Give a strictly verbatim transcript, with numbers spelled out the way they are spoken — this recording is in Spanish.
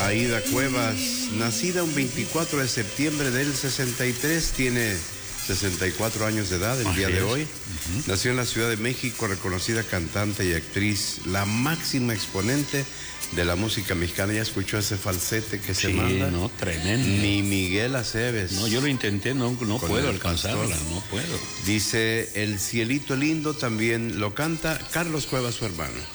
Aida Cuevas, nacida un veinticuatro de septiembre del sesenta y tres, tiene sesenta y cuatro años de edad el Así día de es. hoy. Uh-huh. Nació en la Ciudad de México, reconocida cantante y actriz, la máxima exponente de la música mexicana. Ya escuchó ese falsete que se Sí, manda. no, tremendo. Ni Miguel Aceves. No, yo lo intenté, no, no Con puedo el alcanzarla, pastor. no puedo. Dice, El Cielito Lindo también lo canta Carlos Cuevas, su hermano.